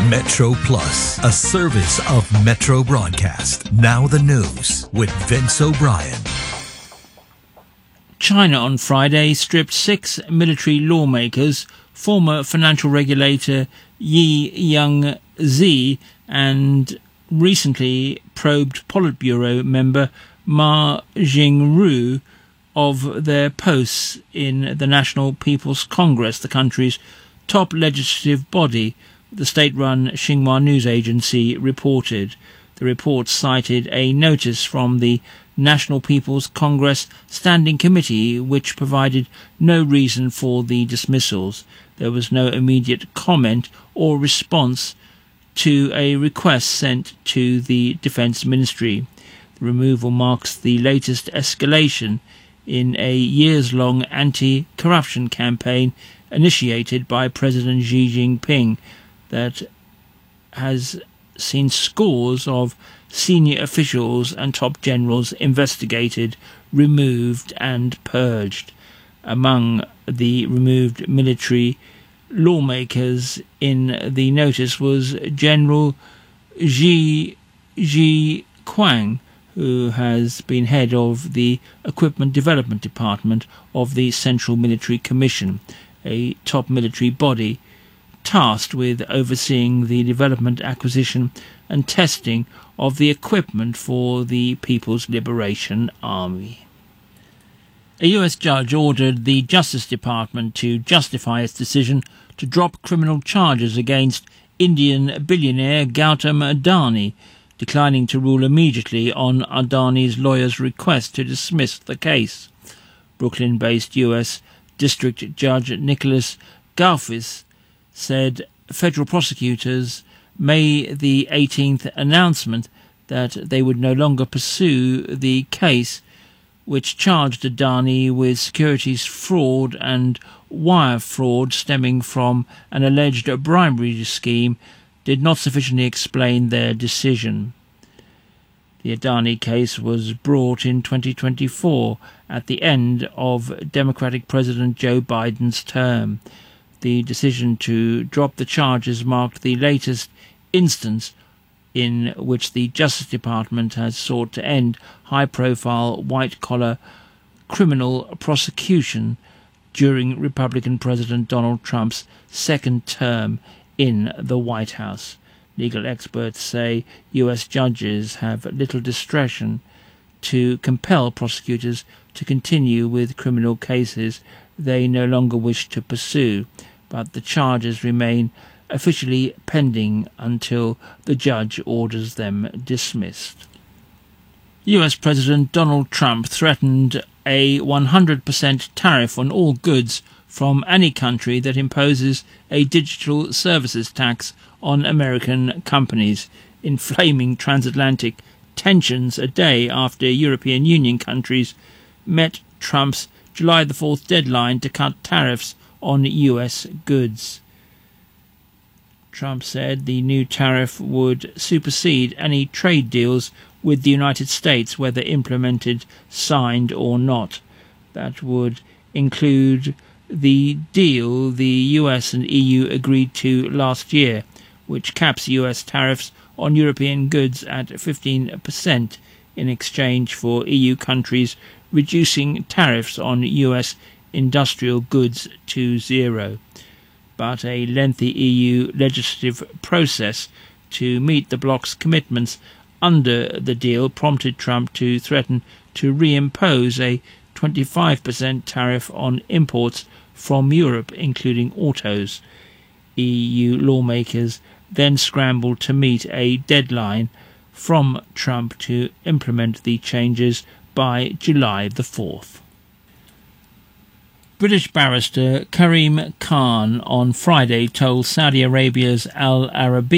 Metro Plus, a service of Metro Broadcast. Now the news with Vince O'Brien. China on Friday stripped 6 military lawmakers, former financial regulator Yi Young-zi and recently probed Politburo member Ma Jingru, of their posts in the National People's Congress, the country's top legislative body, the state-run Xinhua news agency reported. The report cited a notice from the National People's Congress Standing Committee which provided no reason for the dismissals. There was no immediate comment or response to a request sent to the Defence Ministry. The removal marks the latest escalation in a years-long anti-corruption campaign initiated by President Xi Jinping that has seen scores of senior officials and top generals investigated, removed and purged. Among the removed military lawmakers in the notice was General Ji Quang, who has been head of the Equipment Development Department of the Central Military Commission, a top military body tasked with overseeing the development, acquisition and testing of the equipment for the People's Liberation Army. A US judge ordered the Justice Department to justify its decision to drop criminal charges against Indian billionaire Gautam Adani, declining to rule immediately on Adani's lawyer's request to dismiss the case. Brooklyn-based US District Judge Nicholas Galfis said federal prosecutors' May the 18th announcement that they would no longer pursue the case, which charged Adani with securities fraud and wire fraud stemming from an alleged bribery scheme, did not sufficiently explain their decision. The Adani case was brought in 2024 at the end of Democratic President Joe Biden's term. The decision to drop the charges marked the latest instance in which the Justice Department has sought to end high-profile white-collar criminal prosecution during Republican President Donald Trump's second term in the White House. Legal experts say US judges have little discretion to compel prosecutors to continue with criminal cases they no longer wish to pursue, but the charges remain officially pending until the judge orders them dismissed. US President Donald Trump threatened a 100% tariff on all goods from any country that imposes a digital services tax on American companies, inflaming transatlantic tensions a day after European Union countries met Trump's July the 4th deadline to cut tariffs on US goods. Trump said the new tariff would supersede any trade deals with the United States, whether implemented, signed or not. That would include the deal the US and EU agreed to last year, which caps US tariffs on European goods at 15% in exchange for EU countries reducing tariffs on US industrial goods to zero. But a lengthy EU legislative process to meet the bloc's commitments under the deal prompted Trump to threaten to reimpose a 25% tariff on imports from Europe, including autos. EU lawmakers then scrambled to meet a deadline from Trump to implement the changes by July the 4th. British barrister Karim Khan on Friday told Saudi Arabia's Al Arabiya